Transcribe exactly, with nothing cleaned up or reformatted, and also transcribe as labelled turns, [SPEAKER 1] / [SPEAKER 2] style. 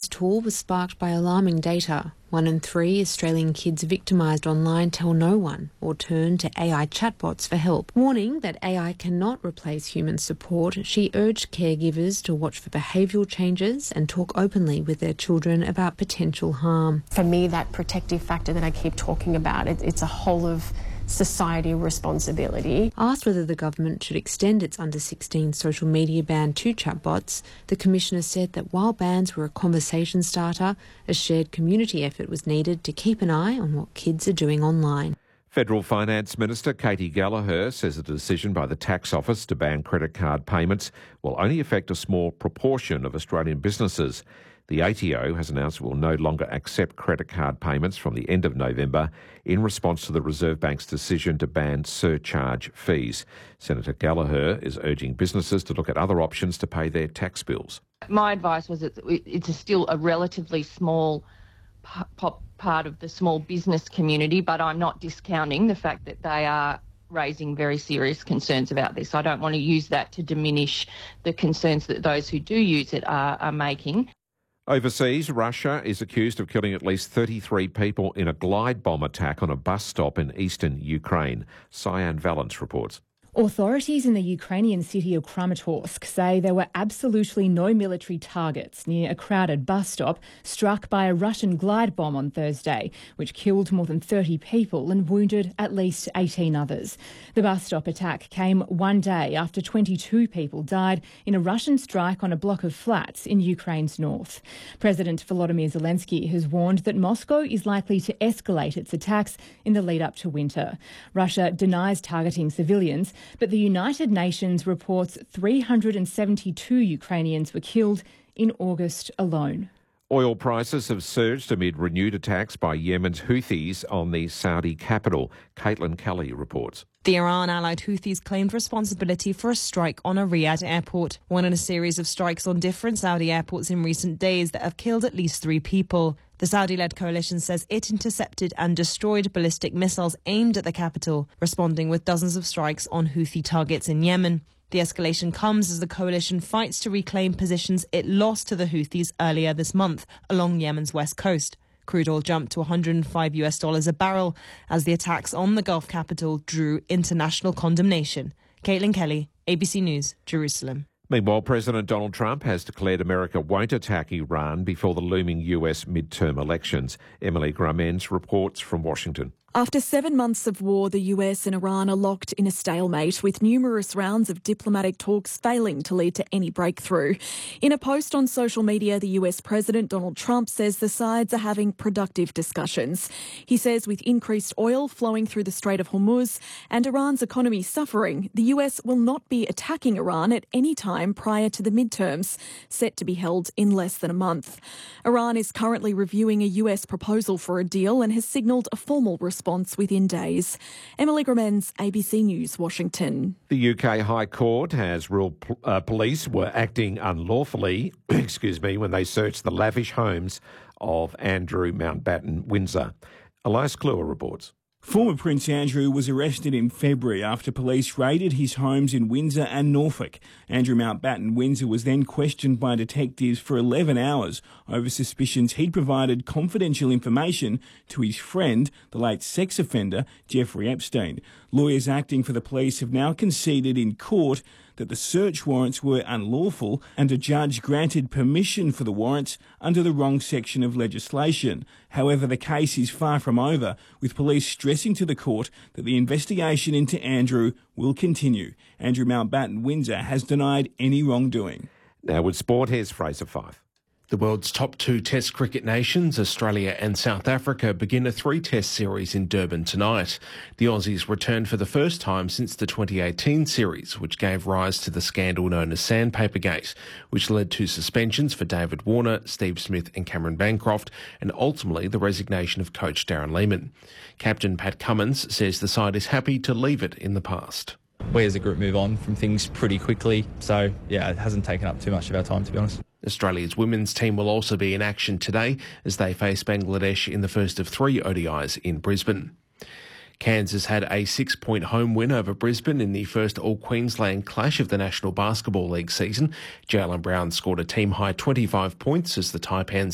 [SPEAKER 1] government's tool was sparked by alarming data. One in three Australian kids victimised online tell no one or turn to A I chatbots for help. Warning that A I cannot replace human support, she urged caregivers to watch for behavioural changes and talk openly with their children about potential harm.
[SPEAKER 2] For me, that protective factor that I keep talking about, it, it's a whole of society responsibility.
[SPEAKER 1] Asked whether the government should extend its under sixteen social media ban to chatbots, the Commissioner said that while bans were a conversation starter, a shared community effort was needed to keep an eye on what kids are doing online.
[SPEAKER 3] Federal Finance Minister Katie Gallagher says a decision by the Tax Office to ban credit card payments will only affect a small proportion of Australian businesses. The A T O has announced it will no longer accept credit card payments from the end of November in response to the Reserve Bank's decision to ban surcharge fees. Senator Gallagher is urging businesses to look at other options to pay their tax bills.
[SPEAKER 4] My advice was that it's still a relatively small part of the small business community, but I'm not discounting the fact that they are raising very serious concerns about this. I don't want to use that to diminish the concerns that those who do use it are, are making.
[SPEAKER 3] Overseas, Russia is accused of killing at least thirty-three people in a glide bomb attack on a bus stop in eastern Ukraine. Cyan Valance reports.
[SPEAKER 5] Authorities in the Ukrainian city of Kramatorsk say there were absolutely no military targets near a crowded bus stop struck by a Russian glide bomb on Thursday, which killed more than thirty people and wounded at least eighteen others. The bus stop attack came one day after twenty-two people died in a Russian strike on a block of flats in Ukraine's north. President Volodymyr Zelensky has warned that Moscow is likely to escalate its attacks in the lead up to winter. Russia denies targeting civilians, but the United Nations reports three hundred seventy-two Ukrainians were killed in August alone.
[SPEAKER 3] Oil prices have surged amid renewed attacks by Yemen's Houthis on the Saudi capital. Caitlin Kelly reports.
[SPEAKER 6] The Iran-allied Houthis claimed responsibility for a strike on a Riyadh airport, one in a series of strikes on different Saudi airports in recent days that have killed at least three people. The Saudi-led coalition says it intercepted and destroyed ballistic missiles aimed at the capital, responding with dozens of strikes on Houthi targets in Yemen. The escalation comes as the coalition fights to reclaim positions it lost to the Houthis earlier this month along Yemen's west coast. Crude oil jumped to one hundred five US dollars a barrel as the attacks on the Gulf capital drew international condemnation. Caitlin Kelly, A B C News, Jerusalem.
[SPEAKER 3] Meanwhile, President Donald Trump has declared America won't attack Iran before the looming U S midterm elections. Emily Gramens reports from Washington.
[SPEAKER 7] After seven months of war, the U S and Iran are locked in a stalemate, with numerous rounds of diplomatic talks failing to lead to any breakthrough. In a post on social media, the U S President Donald Trump says the sides are having productive discussions. He says with increased oil flowing through the Strait of Hormuz and Iran's economy suffering, the U S will not be attacking Iran at any time prior to the midterms, set to be held in less than a month. Iran is currently reviewing a U S proposal for a deal and has signalled a formal response response within days. Emily Gramens, A B C News, Washington.
[SPEAKER 3] The U K High Court has ruled uh, police were acting unlawfully, excuse me, when they searched the lavish homes of Andrew Mountbatten Windsor. Elias Kluwer reports.
[SPEAKER 8] Former Prince Andrew was arrested in February after police raided his homes in Windsor and Norfolk. Andrew Mountbatten Windsor was then questioned by detectives for eleven hours over suspicions he'd provided confidential information to his friend, the late sex offender Jeffrey Epstein. Lawyers acting for the police have now conceded in court that the search warrants were unlawful and a judge granted permission for the warrants under the wrong section of legislation. However, the case is far from over, with police stressing to the court that the investigation into Andrew will continue. Andrew Mountbatten Windsor has denied any wrongdoing.
[SPEAKER 3] Now with sport, here's Fraser Fife.
[SPEAKER 9] The world's top two Test cricket nations, Australia and South Africa, begin a three-test series in Durban tonight. The Aussies returned for the first time since the twenty eighteen series, which gave rise to the scandal known as Sandpapergate, which led to suspensions for David Warner, Steve Smith and Cameron Bancroft, and ultimately the resignation of coach Darren Lehmann. Captain Pat Cummins says the side is happy to leave it in the past.
[SPEAKER 10] We as a group move on from things pretty quickly, so yeah, it hasn't taken up too much of our time, to be honest.
[SPEAKER 9] Australia's women's team will also be in action today as they face Bangladesh in the first of three O D Is in Brisbane. Kansas had a six-point home win over Brisbane in the first All-Queensland clash of the National Basketball League season. Jaylen Brown scored a team-high twenty-five points as the Taipans